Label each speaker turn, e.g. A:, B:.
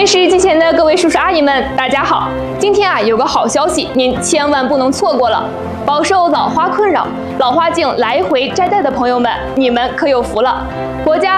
A: 电视机前的各位叔叔阿姨们，大家好！今天有个好消息，您千万不能错过了。饱受老花困扰、老花镜来回摘戴的朋友们，你们可有福了！国家